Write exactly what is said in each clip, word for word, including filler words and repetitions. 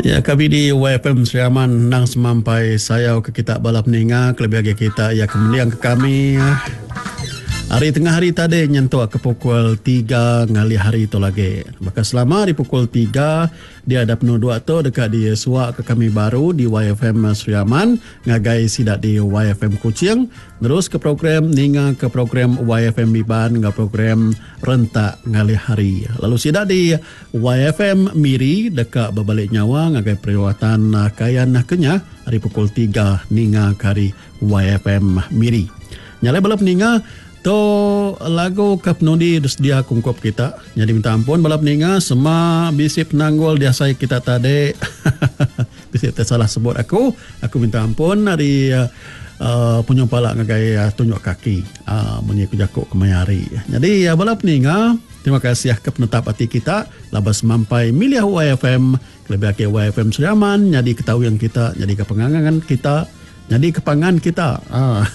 Ya, kami di Y F M Sri Aman nang semampai saya ke kita balap ninga kelebih lagi kita ya kemudian ke kami hari tengah hari tadi nyentuh ke pukul tiga ngali hari itu lagi. Maka selama di pukul tiga dia ada penuh dua tu dekat di suak ke kami baru di Y F M Sri Aman ngagai sidak di Y F M Kuching terus ke program ninga ke program Y F M Biban ke program rentak ngali hari. Lalu sidak di Y F M Miri dekat berbalik nyawa ngagai perawatan kayan kenya hari pukul tiga ninga kari Y F M Miri. Nyalai balap ninga to lagu kapnodi dia kungkop kita. Jadi minta ampun balap ninga semua bisi penanggul dia saya kita tadi. Bisi tersalah sebut aku. Aku minta ampun dari uh, uh, punya palak ngagai uh, tunjuk kaki. Uh, menyiku jakuk kemayari. Jadi uh, balap ninga terima kasih ke penetap hati kita. Labas mampai milih Y F M. Lebih ke Y F M Sri Aman. Jadi ketahuan kita. Jadi kepengangan kita. Jadi kepangan kita. Ah.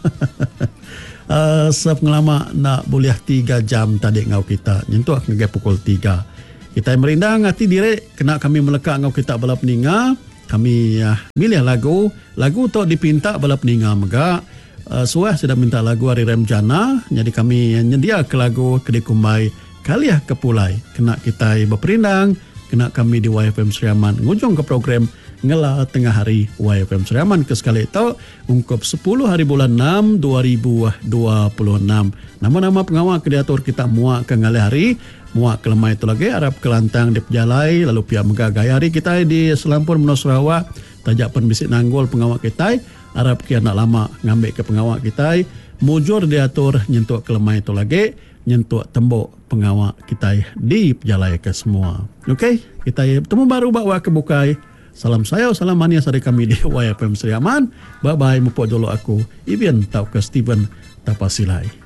Uh, Sepengalaman nak boleh tiga jam tadi ngau kita nyentuh ngagai pukul tiga kita merindang hati diri kena kami melekat ngau kita balap ninga kami uh, milih lagu lagu tu dipinta balap ninga mega uh, suah sudah minta lagu hari remjana jadi kami nyedia ke lagu kedikumbai kaliah kepulai kena kita berperindang kena kami di Y F M Sri Aman ngujung ke program ngela tengah hari Y F M Sri Aman ke sekali itu ungkap sepuluh hari bulan enam dua ribu dua puluh enam. Nama-nama pengawal kreator kita muak ke ngali hari muak ke lemah itu lagi Arab kelantang di pejalai lalu pihak megagai hari kita di Selampur Menos Sarawak tajak penbisik nanggul pengawal kita Arab kia nak lama ngambil ke pengawal kita mujur diatur nyentuh ke lemah itu lagi nyentuh tembok pengawal kita di pejalai ke semua. Okey, kita bertemu baru bawa ke bukai. Salam saya, salam mania dari kami di Y F M Sri Aman. Bye-bye, mupok dulu aku. Ibian tau ke Steven Tapasilai.